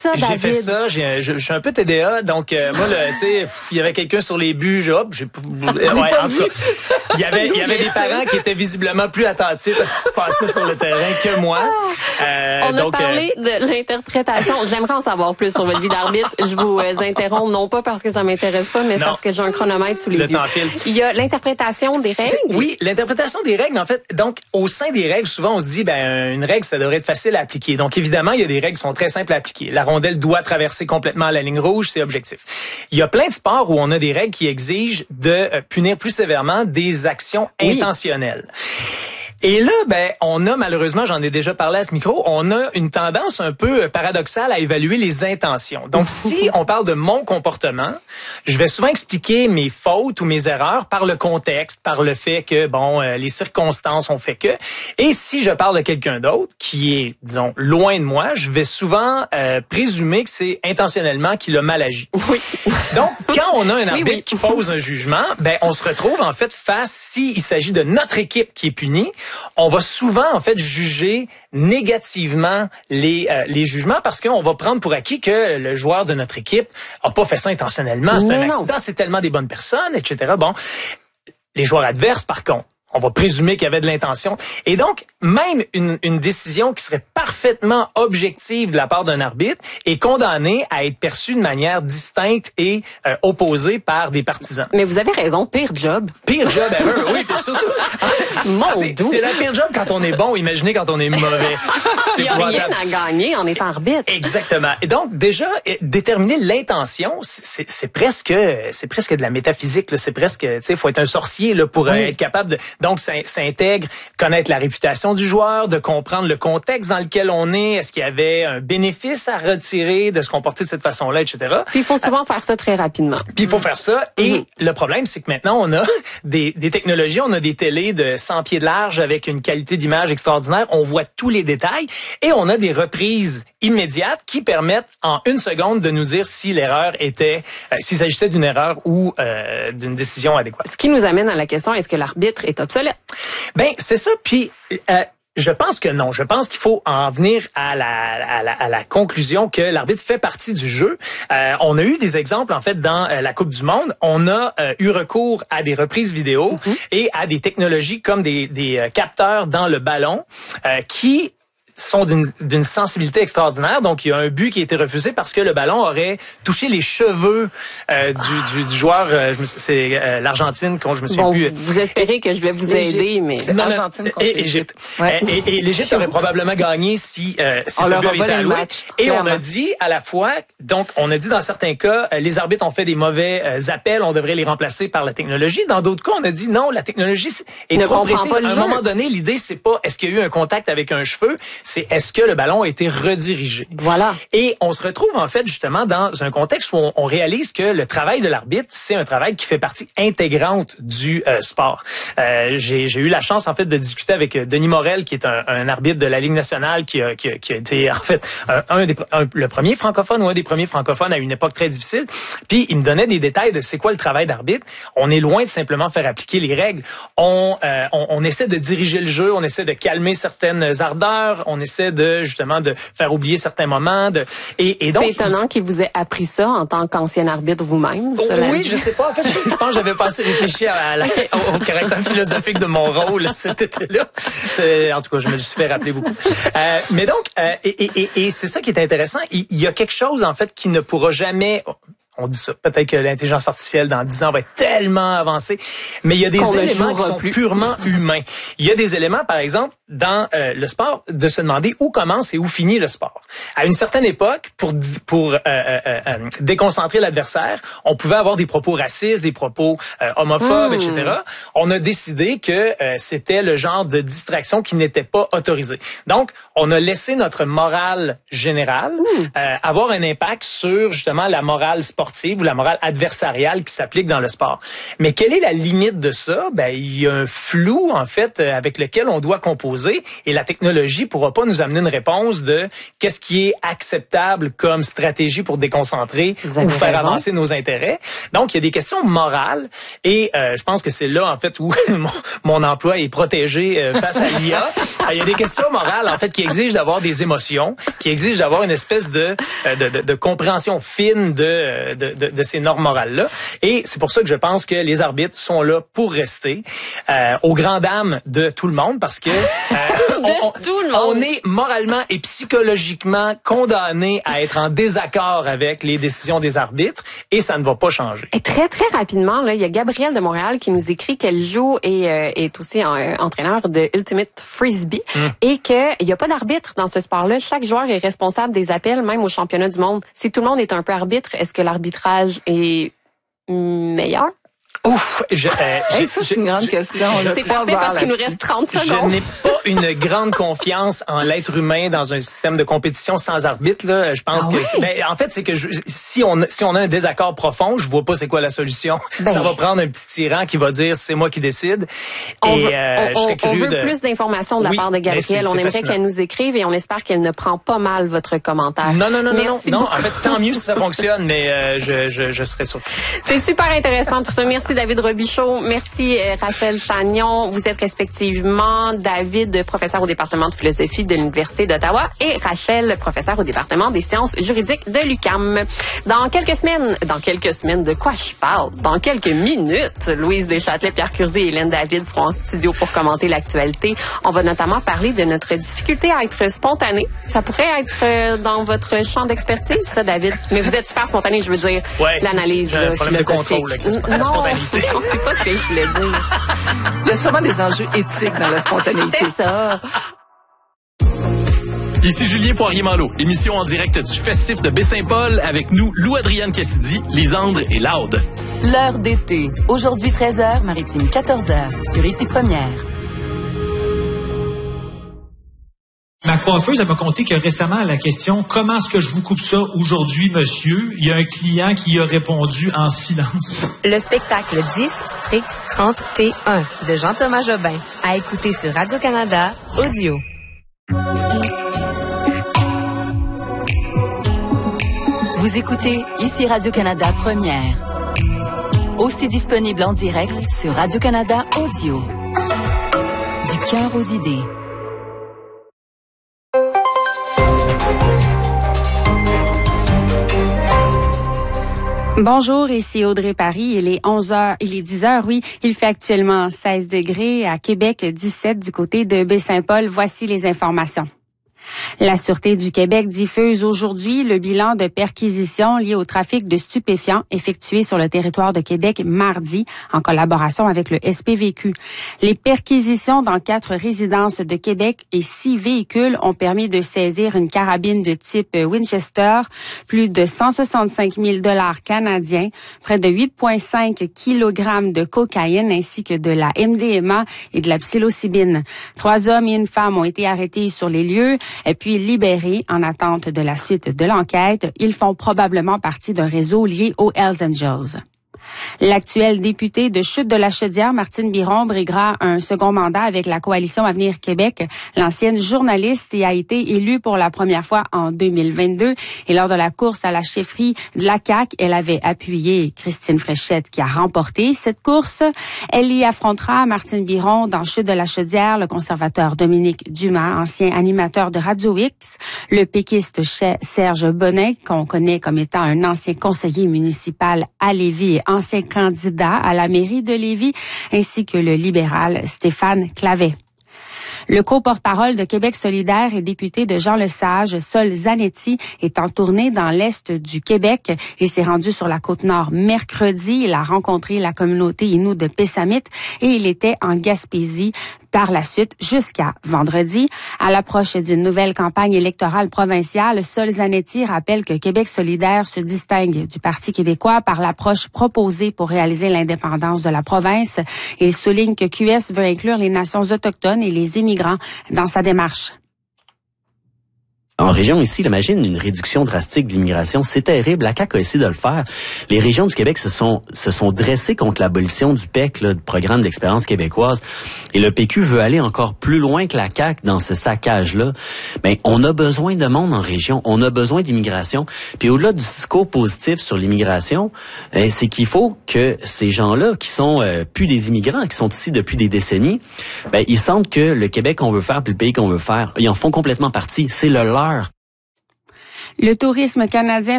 ça, David? J'ai fait ça, je suis un peu TDA, donc moi, tu sais, il y avait quelqu'un sur les buts, en tout cas, il y avait des parents qui étaient visiblement plus attentifs à ce qui se passait sur le terrain que moi. On a parlé de l'interprétation. J'aimerais en savoir plus sur votre vie d'arbitre. Je vous interromps, non pas parce que ça m'intéresse pas, mais parce que j'ai un chronomètre sous les yeux. Il y a l'interprétation des règles. Oui, l'interprétation des règles, en fait. Donc, au sein des règles, souvent, on se dit, une règle, ça devrait être facile à appliquer. Donc, évidemment, il y a des règles qui sont très simples à appliquer. La rondelle doit traverser complètement la ligne rouge, c'est objectif. Il y a plein de sports où on a des règles qui exigent de punir plus sévèrement des actions intentionnelles. Et là, on a malheureusement, j'en ai déjà parlé à ce micro, on a une tendance un peu paradoxale à évaluer les intentions. Donc, si on parle de mon comportement, je vais souvent expliquer mes fautes ou mes erreurs par le contexte, par le fait que, les circonstances ont fait que. Et si je parle de quelqu'un d'autre qui est, disons, loin de moi, je vais souvent présumer que c'est intentionnellement qu'il a mal agi. Oui. Donc, quand on a un arbitre qui pose un jugement, on se retrouve en fait face, s'il s'agit de notre équipe qui est punie, on va souvent en fait juger négativement les jugements parce qu'on va prendre pour acquis que le joueur de notre équipe a pas fait ça intentionnellement, c'est un accident, c'est tellement des bonnes personnes, etc. Bon, les joueurs adverses par contre, on va présumer qu'il y avait de l'intention. Et donc, même une décision qui serait parfaitement objective de la part d'un arbitre est condamnée à être perçue de manière distincte et opposée par des partisans. Mais vous avez raison, pire job. Pire job ever, oui, puis surtout... c'est la pire job quand on est bon, imaginez quand on est mauvais. Il n'y a rien à gagner en étant arbitre. Exactement. Et donc, déjà, déterminer l'intention, c'est presque de la métaphysique, là. C'est presque, tu sais, faut être un sorcier, là, pour être capable de... Donc, ça intègre connaître la réputation du joueur, de comprendre le contexte dans lequel on est, est-ce qu'il y avait un bénéfice à retirer de se comporter de cette façon-là, etc. Puis il faut souvent faire ça très rapidement. Puis il faut faire ça. Et le problème, c'est que maintenant, on a des technologies, on a des télés de 100 pieds de large avec une qualité d'image extraordinaire. On voit tous les détails et on a des reprises immédiates qui permettent en une seconde de nous dire si l'erreur était, s'il s'agissait d'une erreur ou d'une décision adéquate. Ce qui nous amène à la question, est-ce que l'arbitre est obsolète? C'est ça. Puis je pense que non. Je pense qu'il faut en venir à la conclusion que l'arbitre fait partie du jeu. On a eu des exemples en fait dans la Coupe du Monde. On a eu recours à des reprises vidéo et à des technologies comme des capteurs dans le ballon qui sont d'une sensibilité extraordinaire. Donc, il y a un but qui a été refusé parce que le ballon aurait touché les cheveux du joueur. C'est l'Argentine, quand je me souviens plus. Vous espérez que je vais vous aider, mais c'est l'Argentine contre l'Égypte. Et l'Égypte aurait probablement gagné si ce but avait été alloué. Et on a dit à la fois, donc on a dit dans certains cas, les arbitres ont fait des mauvais appels, on devrait les remplacer par la technologie. Dans d'autres cas, on a dit non, la technologie est trop précise. À un moment donné, l'idée, c'est pas est-ce qu'il y a eu un contact avec un cheveu, c'est est-ce que le ballon a été redirigé. Voilà. Et on se retrouve en fait justement dans un contexte où on réalise que le travail de l'arbitre, c'est un travail qui fait partie intégrante du sport. J'ai eu la chance en fait de discuter avec Denis Morel, qui est un arbitre de la Ligue nationale, qui a été en fait le premier francophone ou un des premiers francophones à une époque très difficile. Puis il me donnait des détails de c'est quoi le travail d'arbitre. On est loin de simplement faire appliquer les règles. On essaie de diriger le jeu, on essaie de calmer certaines ardeurs, on essaie de justement de faire oublier certains moments. Et donc c'est étonnant qu'il vous ait appris ça en tant qu'ancien arbitre vous-même. Oui, je sais pas. En fait, je pense que j'avais pas assez réfléchi au caractère philosophique de mon rôle cet été-là. En tout cas, je me suis fait rappeler beaucoup. Mais donc, et c'est ça qui est intéressant. Il y a quelque chose en fait qui ne pourra jamais. On dit ça. Peut-être que l'intelligence artificielle, dans 10 ans, va être tellement avancée. Mais il y a des éléments qui sont purement humains. Il y a des éléments, par exemple, dans le sport, de se demander où commence et où finit le sport. À une certaine époque, pour déconcentrer l'adversaire, on pouvait avoir des propos racistes, des propos homophobes, etc. On a décidé que c'était le genre de distraction qui n'était pas autorisée. Donc, on a laissé notre morale générale avoir un impact sur, justement, la morale sportive. sportive ou la morale adversariale qui s'applique dans le sport. Mais quelle est la limite de ça? Ben, il y a un flou, en fait, avec lequel on doit composer, et la technologie pourra pas nous amener une réponse de qu'est-ce qui est acceptable comme stratégie pour déconcentrer ou faire avancer nos intérêts. Donc, il y a des questions morales, et je pense que c'est là, en fait, où mon emploi est protégé face à l'IA. Il y a des questions morales, en fait, qui exigent d'avoir des émotions, qui exigent d'avoir une espèce de compréhension fine de ces normes morales-là. Et c'est pour ça que je pense que les arbitres sont là pour rester, aux grandes dames de tout le monde, parce que on est moralement et psychologiquement condamné à être en désaccord avec les décisions des arbitres, et ça ne va pas changer. Et très, très rapidement, là, il y a Gabrielle de Montréal qui nous écrit qu'elle joue et est aussi entraîneur de Ultimate Frisbee et qu'il n'y a pas d'arbitre dans ce sport-là. Chaque joueur est responsable des appels, même au championnat du monde. Si tout le monde est un peu arbitre, est-ce que l'arbitrage est meilleur? Ouf, ça c'est une grande question. C'est parfait parce qu'il nous reste 30 secondes. Je n'ai pas une grande confiance en l'être humain dans un système de compétition sans arbitre. Là, je pense que en fait c'est que si on a un désaccord profond, je vois pas c'est quoi la solution. Ça va prendre un petit tyran qui va dire c'est moi qui décide. On veut plus d'informations de la part de Gabrielle. On aimerait qu'elle nous écrive et on espère qu'elle ne prend pas mal votre commentaire. Non. En fait, tant mieux si ça fonctionne, mais je serais surpris. C'est super intéressant tout ça. Merci David Robichaud. Merci Rachel Chagnon. Vous êtes respectivement David, professeur au département de philosophie de l'Université d'Ottawa, et Rachel, professeur au département des sciences juridiques de l'UQAM. Dans quelques semaines, de quoi je parle? Dans quelques minutes, Louise Deschâtelet, Pierre Curzy et Hélène David seront en studio pour commenter l'actualité. On va notamment parler de notre difficulté à être spontané. Ça pourrait être dans votre champ d'expertise, ça, David. Mais vous êtes super spontané, je veux dire. Ouais, l'analyse philosophique. De contrôle avec la spontanéité. Non, c'est pas ce que je voulais dire. Il y a sûrement des enjeux éthiques dans la spontanéité. C'est ça. Ici Julien Poirier-Malo, émission en direct du Festif de Baie-Saint-Paul avec nous, Lou-Adrienne Cassidy, Lisandre et Laude. L'heure d'été. Aujourd'hui 13h, Maritime 14h, sur Ici Première. Ma coiffeuse, elle m'a conté que récemment, à la question « Comment est-ce que je vous coupe ça aujourd'hui, monsieur? » il y a un client qui a répondu en silence. Le spectacle 10 Strict 31 de Jean-Thomas Jobin, à écouter sur Radio-Canada Audio. Vous écoutez Ici Radio-Canada Première. Aussi disponible en direct sur Radio-Canada Audio. Du cœur aux idées. Bonjour, ici Audrey Paris. Il est 10h, oui. Il fait actuellement 16 degrés à Québec, 17 du côté de Baie-Saint-Paul. Voici les informations. La Sûreté du Québec diffuse aujourd'hui le bilan de perquisitions liées au trafic de stupéfiants effectué sur le territoire de Québec mardi en collaboration avec le SPVQ. Les perquisitions dans 4 résidences de Québec et 6 véhicules ont permis de saisir une carabine de type Winchester, plus de 165 000 $ canadiens, près de 8,5 kg de cocaïne ainsi que de la MDMA et de la psilocybine. 3 hommes et une femme ont été arrêtés sur les lieux puis libérés en attente de la suite de l'enquête. Ils font probablement partie d'un réseau lié aux Hells Angels. L'actuelle députée de Chute-de-la-Chaudière, Martine Biron, briguera un second mandat avec la Coalition Avenir Québec. L'ancienne journaliste y a été élue pour la première fois en 2022. Et lors de la course à la chefferie de la CAQ, elle avait appuyé Christine Fréchette qui a remporté cette course. Elle y affrontera Martine Biron dans Chute-de-la-Chaudière, le conservateur Dominique Dumas, ancien animateur de Radio X, le péquiste Serge Bonnet, qu'on connaît comme étant un ancien conseiller municipal à Lévis et ancien candidat à la mairie de Lévis, ainsi que le libéral Stéphane Clavet. Le co-porte-parole de Québec solidaire et député de Jean Lesage, Sol Zanetti, est en tournée dans l'est du Québec. Il s'est rendu sur la Côte-Nord mercredi. Il a rencontré la communauté Innu de Pessamit et il était en Gaspésie par la suite jusqu'à vendredi. À l'approche d'une nouvelle campagne électorale provinciale, Sol Zanetti rappelle que Québec solidaire se distingue du Parti québécois par l'approche proposée pour réaliser l'indépendance de la province. Il souligne que QS veut inclure les nations autochtones et les immigrants dans sa démarche. En région ici, imagine une réduction drastique de l'immigration, c'est terrible. La CAQ a essayé de le faire. Les régions du Québec se sont dressées contre l'abolition du PEC, là, du programme d'expérience québécoise. Et le PQ veut aller encore plus loin que la CAQ dans ce saccage-là. Ben, on a besoin de monde en région. On a besoin d'immigration. Puis au-delà du discours positif sur l'immigration, c'est qu'il faut que ces gens-là, qui sont plus des immigrants, qui sont ici depuis des décennies, ben, ils sentent que le Québec qu'on veut faire puis le pays qu'on veut faire, ils en font complètement partie. C'est le leur. Le tourisme canadien